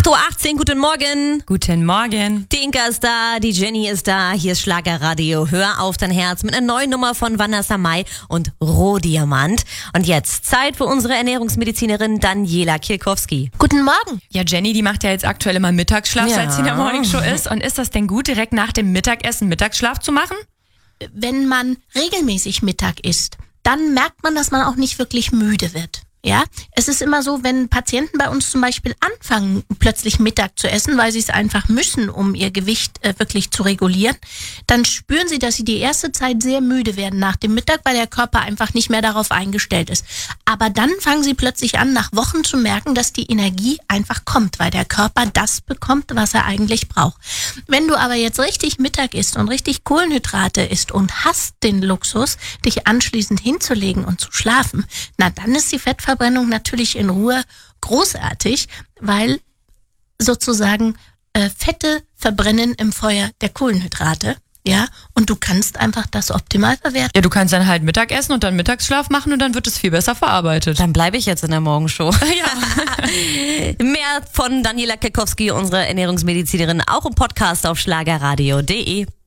8:18 Uhr, guten Morgen. Guten Morgen. Die Inka ist da, die Jenny ist da, hier ist Schlagerradio. Hör auf dein Herz mit einer neuen Nummer von Vanessa Mai und Rohdiamant. Und jetzt Zeit für unsere Ernährungsmedizinerin Daniela Kirkowski. Guten Morgen. Ja, Jenny, die macht ja jetzt aktuell immer Mittagsschlaf, Ja. seit sie in der Morningshow ist. Und ist das denn gut, direkt nach dem Mittagessen Mittagsschlaf zu machen? Wenn man regelmäßig Mittag isst, dann merkt man, dass man auch nicht wirklich müde wird. Ja, es ist immer so, wenn Patienten bei uns zum Beispiel anfangen, plötzlich Mittag zu essen, weil sie es einfach müssen, um ihr Gewicht wirklich zu regulieren, dann spüren sie, dass sie die erste Zeit sehr müde werden nach dem Mittag, weil der Körper einfach nicht mehr darauf eingestellt ist. Aber dann fangen sie plötzlich an, nach Wochen zu merken, dass die Energie einfach kommt, weil der Körper das bekommt, was er eigentlich braucht. Wenn du aber jetzt richtig Mittag isst und richtig Kohlenhydrate isst und hast den Luxus, dich anschließend hinzulegen und zu schlafen, na dann ist die Fettverbrennung natürlich in Ruhe großartig, weil sozusagen Fette verbrennen im Feuer der Kohlenhydrate, ja, und du kannst einfach das optimal verwerten. Ja, du kannst dann halt Mittagessen und dann Mittagsschlaf machen und dann wird es viel besser verarbeitet. Dann bleibe ich jetzt in der Morgenshow. Ja. Mehr von Daniela Kirkowski, unserer Ernährungsmedizinerin, auch im Podcast auf schlagerradio.de.